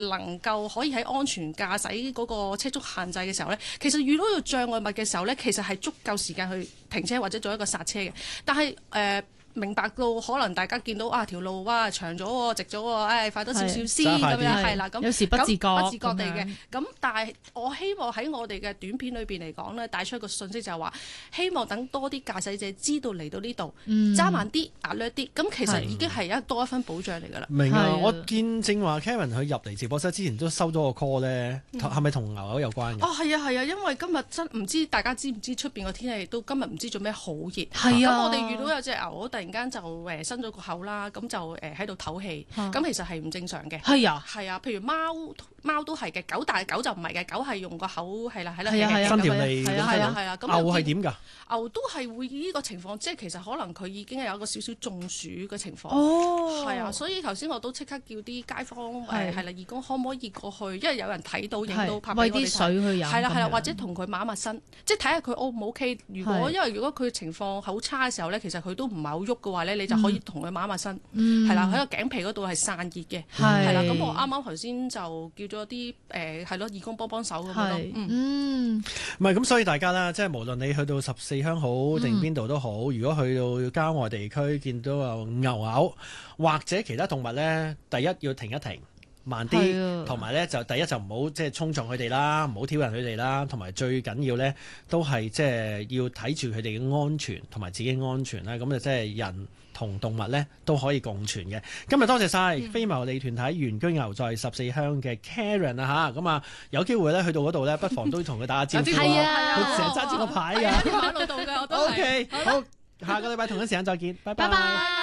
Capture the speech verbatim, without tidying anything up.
能夠可以喺安全駕駛嗰個車速限制嘅時候呢，其實遇到個障礙物嘅時候呢，其實係足夠時間去停車或者做一個剎車嘅。但係誒。呃明白到可能大家見到啊條路哇長咗喎，直咗喎，誒、哎、快多少少先咁樣係啦，咁有時不自覺不自覺地嘅。咁但係我希望喺我哋嘅短片裏邊嚟講咧，帶出一個訊息就係話，希望等多啲駕駛者知道嚟到呢度揸慢啲、壓略啲，咁其實已經係一多一分保障嚟㗎啦。 明啊！我見正話 Karen 佢入嚟直播室之前都收咗個 call 咧，係咪同牛牛有關嘅？ 哦，係啊係啊，因為今日真唔知大家知唔知出邊個天氣都今日唔知做咩好熱， 係啊。 咁我哋遇到有隻牛，突然間就誒伸咗個口啦，咁就誒喺度唞氣，咁其實係唔正常嘅。 係啊， 係啊，譬如貓貓都係嘅，狗但係狗就唔係嘅，狗係用個口係啦係啦， 伸條脷係啊係啊係啊。咁牛係點㗎？ 牛都係會呢個情況，即係其實可能佢已經有一個少少中暑嘅情況。 哦， 係啊，所以頭先我都即刻叫啲街坊誒係啦義工可唔可以過去，因為有人睇到影到拍俾我哋睇。餵啲水去飲。係啦係啦，或者同佢抹一抹身，即係睇下佢 O 唔 OK。如果因為如果佢情況好差嘅時候咧，其實佢都唔係好喐嘅話咧，你就可以同佢抹一抹身。係啦，喺個頸皮嗰度係散熱嘅。係啦，咁我啱啱頭先就叫咗啲誒係咯義工幫幫手咁樣咯。 嗯， 唔係咁，所以大家啦，即係無論你去到十四鄉好定邊度都好，如果去到郊外地區見到有牛牛或者其他動物咧，第一要停一停。慢啲，同埋咧就第一就唔好即係衝撞佢哋啦，唔好挑釁佢哋啦，同埋最緊要咧都係即係要睇住佢哋嘅安全同埋自己安全啦。咁就即係人同動物咧都可以共存嘅。今日多謝晒、嗯、非牟利團體原居牛在十四鄉嘅 Karen 啊嚇，咁啊有機會咧去到嗰度咧，不妨都同佢打下招呼啊！佢成日揸住個牌㗎， 喺馬路度㗎，我都係。 OK，好，下個禮拜同一時間再見，拜拜。 拜拜。